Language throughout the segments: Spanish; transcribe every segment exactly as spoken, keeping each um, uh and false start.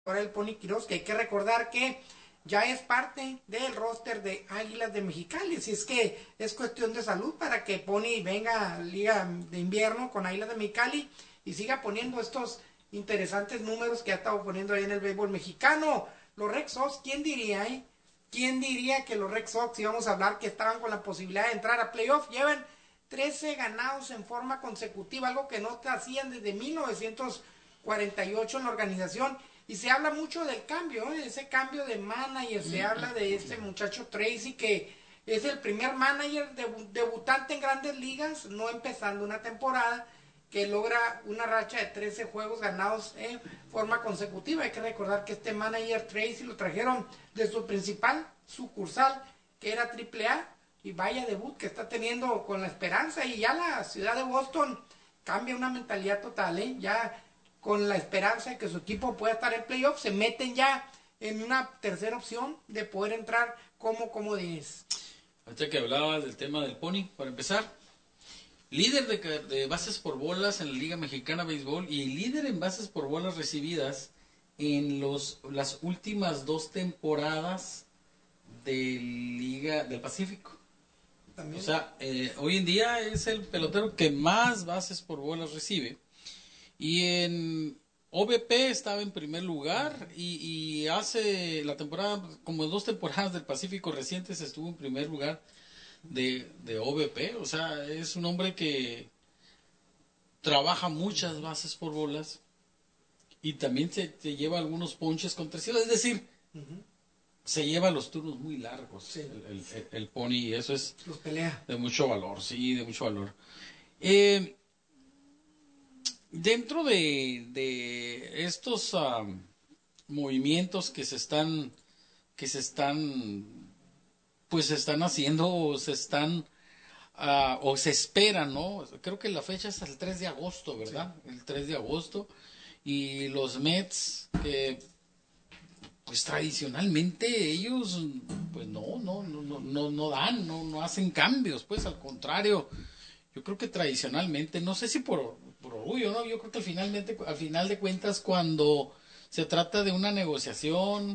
ahora el Pony Quirós, que hay que recordar que ya es parte del roster de Águilas de Mexicali, así es que es cuestión de salud para que Pony venga a Liga de Invierno con Águilas de Mexicali y siga poniendo estos interesantes números que ha estado poniendo ahí en el béisbol mexicano. Los Red Sox, ¿quién diría, eh? ¿Quién diría que los Red Sox, íbamos a hablar que estaban con la posibilidad de entrar a playoff? Llevan trece ganados en forma consecutiva, algo que no hacían desde mil novecientos cuarenta y ocho en la organización. Y se habla mucho del cambio, ¿eh? Ese cambio de manager, se habla de este muchacho Tracy, que es el primer manager debu debutante en Grandes Ligas, no empezando una temporada, que logra una racha de trece juegos ganados en forma consecutiva. Hay que recordar que este manager Tracy lo trajeron de su principal sucursal, que era triple A, y vaya debut que está teniendo con la esperanza, y ya la ciudad de Boston cambia una mentalidad total, ¿eh? Ya con la esperanza de que su equipo pueda estar en playoff, se meten ya en una tercera opción de poder entrar como comodines. Ahorita que hablabas del tema del Pony, para empezar, líder de, de bases por bolas en la Liga Mexicana de Béisbol y líder en bases por bolas recibidas en los, las últimas dos temporadas de Liga del Pacífico. También. O sea, eh, hoy en día es el pelotero que más bases por bolas recibe. Y en O V P estaba en primer lugar y, y hace la temporada, como dos temporadas del Pacífico recientes, estuvo en primer lugar de, de O V P. O sea, es un hombre que trabaja muchas bases por bolas y también se, se lleva algunos ponches con tercios. Es decir, uh-huh. se lleva los turnos muy largos, sí. el, el, el, el Pony, y eso es los pelea. de mucho valor, sí, de mucho valor. Eh, Dentro de, de estos uh, movimientos que se están, que se están, pues se están haciendo o se están, uh, o se esperan, ¿no? Creo que la fecha es el tres de agosto, ¿verdad? Sí. El tres de agosto. Y los Mets, que pues tradicionalmente ellos, pues no, no, no, no, no dan, no, no hacen cambios, pues al contrario. Yo creo que tradicionalmente, no sé si por, por orgullo, ¿no? Yo creo que al, finalmente, al final de cuentas, cuando se trata de una negociación,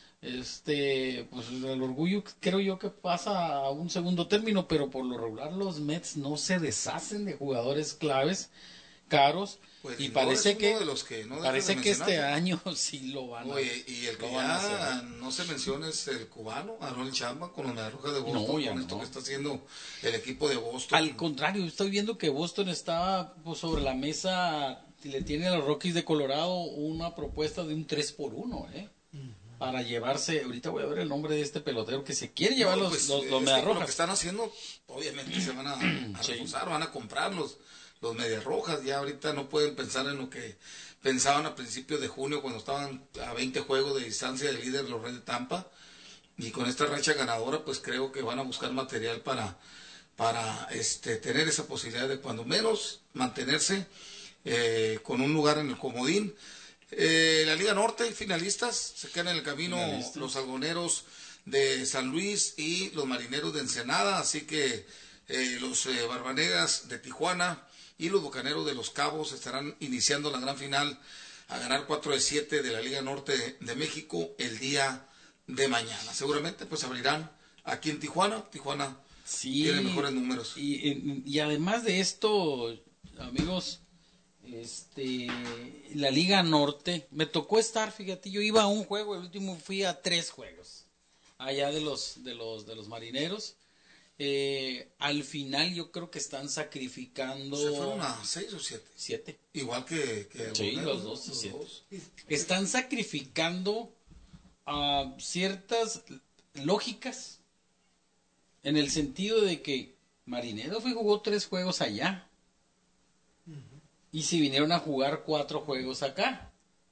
este, pues el orgullo creo yo que pasa a un segundo término, pero por lo regular los Mets no se deshacen de jugadores claves, caros, pues y parece que, de los que no parece que este año sí lo van a Oye, y el que ya no se menciona es el cubano, Aroldis Chapman, con los Mediarrojas de Boston, no, con esto no. que está haciendo el equipo de Boston. Al contrario, estoy viendo que Boston está pues, sobre la mesa, le tiene a los Rockies de Colorado una propuesta de un tres por uno, ¿eh? Uh-huh. Para llevarse, ahorita voy a ver el nombre de este pelotero que se quiere llevar no, pues, los, los, los Mediarrojas. Lo que están haciendo, obviamente se van a, a sí. reforzar, van a comprarlos. Los Medias Rojas ya ahorita no pueden pensar en lo que pensaban a principios de junio cuando estaban a veinte juegos de distancia del líder los Reyes de Tampa, y con esta racha ganadora pues creo que van a buscar material para, para este, tener esa posibilidad de cuando menos mantenerse eh, con un lugar en el comodín. Eh, la Liga Norte, finalistas, se quedan en el camino finalistas. Los Algoneros de San Luis y los Marineros de Ensenada, así que eh, los eh, Barbanegas de Tijuana y los Bucaneros de Los Cabos estarán iniciando la gran final a ganar cuatro de siete de la Liga Norte de México el día de mañana. Seguramente pues abrirán aquí en Tijuana. Tijuana sí, tiene mejores números. Y, y además de esto, amigos, este la Liga Norte, me tocó estar, fíjate, yo iba a un juego, el último fui a tres juegos, allá de los, de los, de los Marineros. Eh, al final yo creo que están sacrificando. ¿Se fueron a seis o siete? Siete. Igual que, que sí, los dos, los siete. Dos. Están sacrificando uh, ciertas lógicas en el sentido de que Marinero fue jugó tres juegos allá uh-huh. y se vinieron a jugar cuatro juegos acá,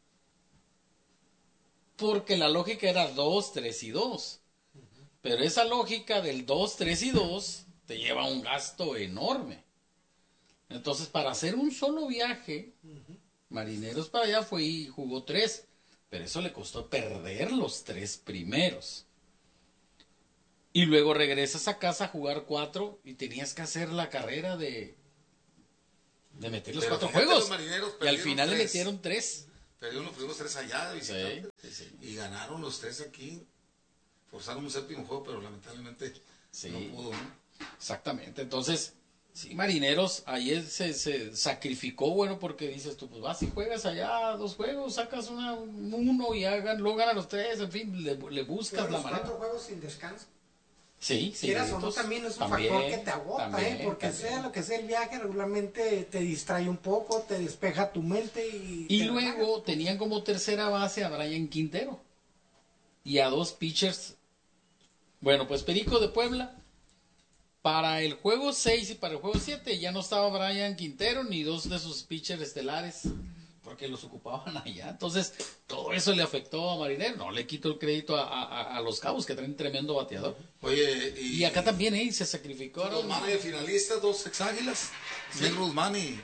porque la lógica era dos, tres y dos. Pero esa lógica del dos, tres y dos te lleva a un gasto enorme. Entonces, para hacer un solo viaje, uh-huh. Marineros para allá fue y jugó tres. Pero eso le costó perder los tres primeros. Y luego regresas a casa a jugar cuatro y tenías que hacer la carrera de, de meter los pero cuatro juegos. Los y al final tres. le metieron tres. Perdieron los primeros tres allá de visitante. Sí, sí, sí. Y ganaron los tres aquí. Forzaron un séptimo juego, pero lamentablemente Sí. no pudo, ¿no? Exactamente, entonces, sí, Marineros ayer se, se sacrificó, bueno, porque dices tú, pues vas y juegas allá dos juegos, sacas una, uno y hagan, luego ganan los tres, en fin, le, le buscas Pero la los manera. cuatro juegos sin descanso. Sí, sí. Quieras o no, entonces, también es un también, factor que te agota, también, ¿eh? Porque también. sea lo que sea el viaje, regularmente te distrae un poco, te despeja tu mente y... Y te luego relaja. tenían como tercera base a Brian Quintero y a dos pitchers. Bueno, pues Perico de Puebla. Para el juego seis y para el juego siete ya no estaba Brian Quintero ni dos de sus pitchers estelares porque los ocupaban allá. Entonces, todo eso le afectó a Marinero. No le quito el crédito a, a, a los Cabos, que traen tremendo bateador. Oye, Y, y, acá también, ¿eh? Se sacrificaron. los managers finalistas, dos ex águilas, Miguel Guzmán y,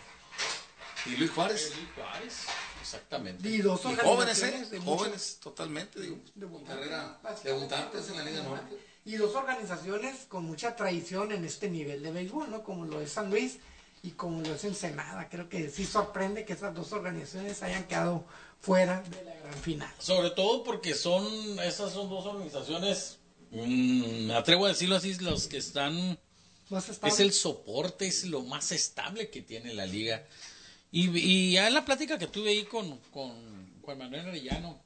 y Luis Juárez. Luis Juárez, exactamente. Y dos Y jóvenes, organizaciones ¿eh? de mucho- Jóvenes, totalmente, digo. Debutantes, Carrera, básicamente, debutantes en la Liga Norte. Y dos organizaciones con mucha tradición en este nivel de béisbol, ¿no? Como lo es San Luis y como lo es Ensenada. Creo que sí sorprende que esas dos organizaciones hayan quedado fuera de la gran final. Sobre todo porque son, esas son dos organizaciones, mmm, me atrevo a decirlo así, los que están, ¿Más estable? es el soporte, es lo más estable que tiene la liga. Y, y ya en la plática que tuve ahí con, con Juan Manuel Arellano,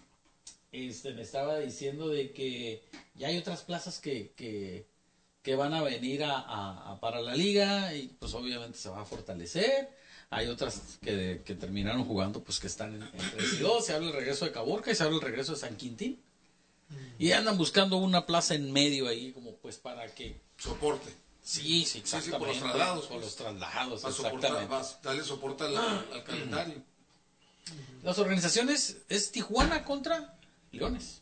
este, me estaba diciendo de que ya hay otras plazas que, que, que van a venir a, a- a- para la liga y pues obviamente se va a fortalecer. Hay otras que, que terminaron jugando pues que están en, en tres y dos. Se habla el regreso de Caborca y se habla el regreso de San Quintín. Y andan buscando una plaza en medio ahí como pues para que... Soporte. Sí, sí, Sí, sí, por los exactamente. traslados, Por pues. los traslados, Para soportar, exactamente. para darle soporte al, al calendario. Las organizaciones es Tijuana contra Leones.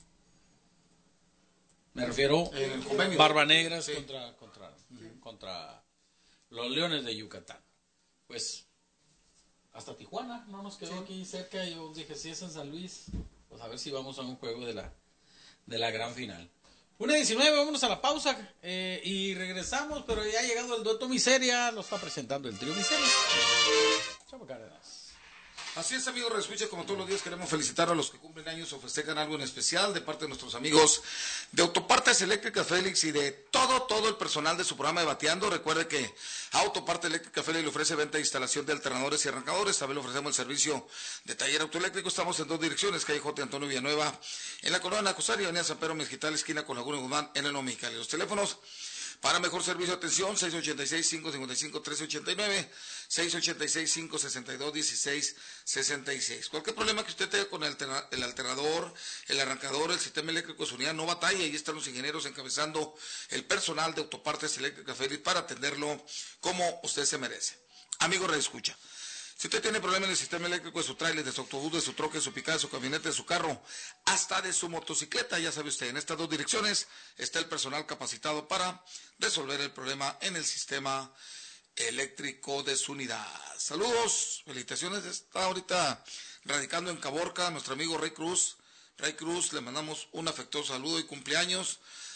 Me refiero En el convenio. Barba Negras Sí. contra, contra, contra los Leones de Yucatán. Pues hasta Tijuana, no nos quedó aquí cerca. Yo dije, si es en San Luis, pues a ver si vamos a un juego de la, de la gran final. una diecinueve, vámonos a la pausa eh, y regresamos, pero ya ha llegado el dueto Miseria, lo está presentando el trío Miseria. Chavo Cárdenas. Así es, amigos, reescucha, como todos los días queremos felicitar a los que cumplen años o festejan algo en especial de parte de nuestros amigos de Autopartes Eléctricas Félix y de todo, todo el personal de su programa de Bateando. Recuerde que Autopartes Eléctrica Félix le ofrece venta e instalación de alternadores y arrancadores. También le ofrecemos el servicio de taller autoeléctrico. Estamos en dos direcciones, calle J. Antonio Villanueva, en la colonia Cosario, avenida San Pedro Mezquital, esquina con Laguna Guzmán, en el Mexicali. Los teléfonos para mejor servicio de atención, seis ochenta y seis, cinco cincuenta y cinco, trece ochenta y nueve, seis ochenta y seis, cinco sesenta y dos, dieciséis sesenta y seis. Cualquier problema que usted tenga con el, alterna, el alternador, el arrancador, el sistema eléctrico de su unidad, no batalla. Ahí están los ingenieros encabezando el personal de Autopartes Eléctricas Félix para atenderlo como usted se merece. Amigo reescucha. Si usted tiene problemas en el sistema eléctrico de su tráiler, de su autobús, de su troque, de su picada, de su camioneta, de su carro, hasta de su motocicleta, ya sabe usted, en estas dos direcciones está el personal capacitado para resolver el problema en el sistema eléctrico de su unidad. Saludos, felicitaciones, está ahorita radicando en Caborca nuestro amigo Rey Cruz. Rey Cruz, le mandamos un afectuoso saludo y cumpleaños.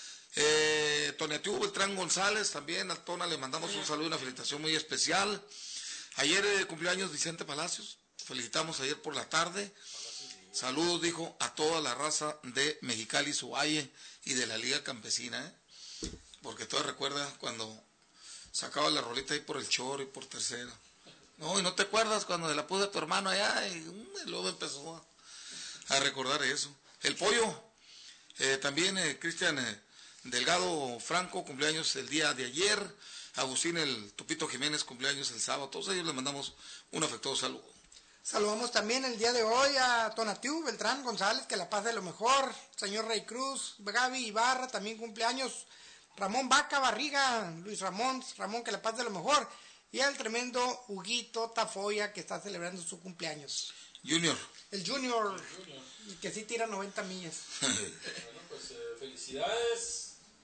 Eh, Tonatiu Beltrán González, también a Tona le mandamos un saludo y una felicitación muy especial. Ayer eh, cumplió años Vicente Palacios, felicitamos ayer por la tarde. Saludos, dijo, a toda la raza de Mexicali, su valle y de la Liga Campesina, ¿eh? Porque todavía recuerda cuando sacaba la rolita ahí por el Choro y por Tercera. No, y no te acuerdas cuando le la pude a tu hermano allá y, um, y luego empezó a, a recordar eso. El Pollo, eh, también eh, Cristian eh, Delgado Franco, cumpleaños el día de ayer. Agustín el Tupito Jiménez, cumpleaños el sábado. Todos ellos les mandamos un afectuoso saludo. Saludamos también el día de hoy a Tonatiu Beltrán González, que la pase lo mejor. Señor Rey Cruz, Gaby Ibarra, también cumpleaños. Ramón Vaca Barriga, Luis Ramón, Ramón, que la pase lo mejor. Y al tremendo Huguito Tafoya, que está celebrando su cumpleaños. Junior. El Junior, el junior. Que sí tira noventa millas. Bueno, pues eh, felicidades.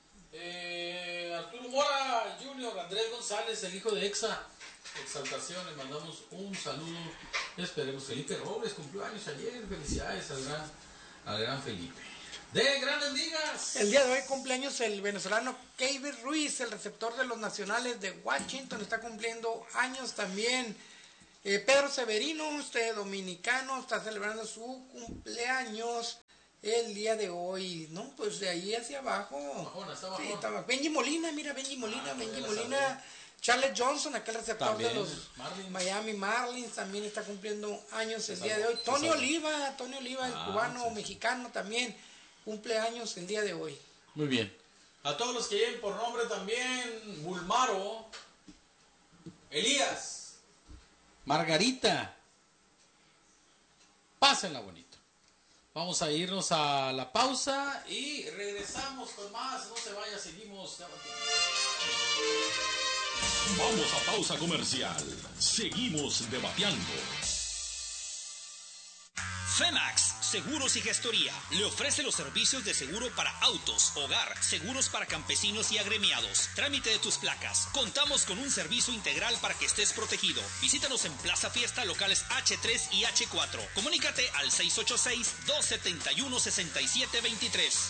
Eh, Arturo Mora Junior, Andrés González, el hijo de Exa Exaltación, le mandamos un saludo. Esperemos. Felipe Robles cumplió años ayer. Felicidades al gran, al gran Felipe. De Grandes Ligas. El día de hoy cumpleaños el venezolano Keiber Ruiz, el receptor de los Nacionales de Washington, está cumpliendo años también. Eh, Pedro Severino, este dominicano, está celebrando su cumpleaños el día de hoy, ¿no? Pues de ahí hacia abajo. Bajona, está bajona. Sí, está bajona. Benji Molina, mira, Benji Molina, Ah, Benji ya Molina. sabía. Charles Johnson, aquel receptor También, de los Marlins. Miami Marlins, también está cumpliendo años el Se día salvó, de hoy. se Tony salvó. Oliva, Tony Oliva, el Ah, cubano, sí. mexicano también, cumple años el día de hoy. Muy bien. A todos los que lleven por nombre también, Bulmaro, Elías, Margarita. Pásenla bonito. Vamos a irnos a la pausa y regresamos con más. No se vaya, seguimos. Vamos a pausa comercial. Seguimos debateando. Femax Seguros y Gestoría le ofrece los servicios de seguro para autos, hogar, seguros para campesinos y agremiados, trámite de tus placas. Contamos con un servicio integral para que estés protegido. Visítanos en Plaza Fiesta, locales hache tres y hache cuatro. Comunícate al seis ocho seis, dos siete uno, seis siete dos tres.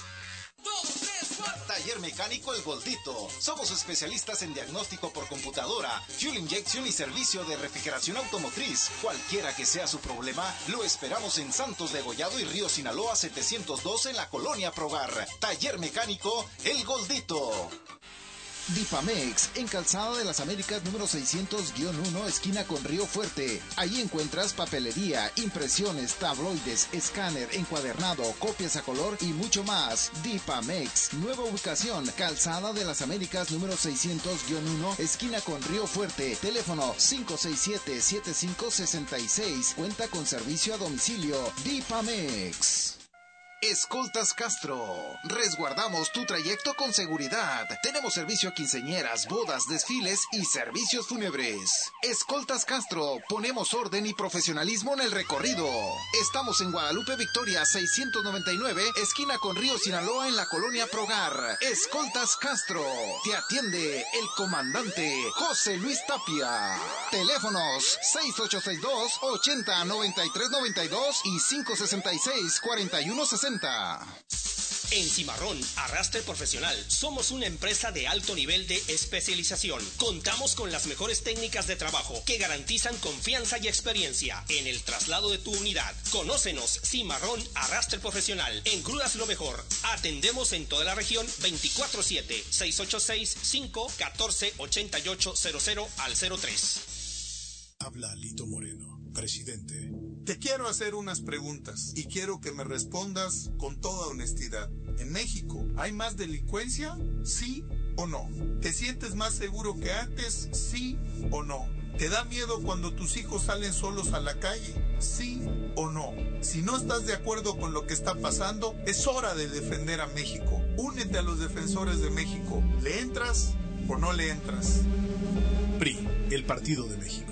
Taller Mecánico El Goldito. Somos especialistas en diagnóstico por computadora, fuel inyección y servicio de refrigeración automotriz. Cualquiera que sea su problema, lo esperamos en Santos de Gollado y Río Sinaloa setecientos dos en la Colonia Progar. Taller Mecánico El Goldito. Dipamex, en Calzada de las Américas número seiscientos uno, esquina con Río Fuerte. Ahí encuentras papelería, impresiones, tabloides, escáner, encuadernado, copias a color y mucho más. Dipamex, nueva ubicación, Calzada de las Américas número seiscientos uno, esquina con Río Fuerte. Teléfono cinco seis siete, siete cinco seis seis. Cuenta con servicio a domicilio. Dipamex. Escoltas Castro. Resguardamos tu trayecto con seguridad. Tenemos servicio a quinceañeras, bodas, desfiles y servicios fúnebres. Escoltas Castro. Ponemos orden y profesionalismo en el recorrido. Estamos en Guadalupe Victoria seiscientos noventa y nueve, esquina con Río Sinaloa en la Colonia Progar. Escoltas Castro. Te atiende el comandante José Luis Tapia. Teléfonos seis ocho seis dos, ochenta, noventa y tres noventa y dos y cinco sesenta y seis, cuarenta y uno sesenta. En Cimarrón Arrastre Profesional somos una empresa de alto nivel de especialización. Contamos con las mejores técnicas de trabajo que garantizan confianza y experiencia en el traslado de tu unidad. Conócenos, Cimarrón Arrastre Profesional. En Grúas lo mejor. Atendemos en toda la región veinticuatro siete, seis ocho seis, cinco uno cuatro, ocho ocho cero cero al cero tres. Habla Lito Moreno, presidente. Te quiero hacer unas preguntas y quiero que me respondas con toda honestidad. ¿En México hay más delincuencia? ¿Sí o no? ¿Te sientes más seguro que antes? ¿Sí o no? ¿Te da miedo cuando tus hijos salen solos a la calle? ¿Sí o no? Si no estás de acuerdo con lo que está pasando, es hora de defender a México. Únete a los defensores de México. ¿Le entras o no le entras? P R I, el Partido de México.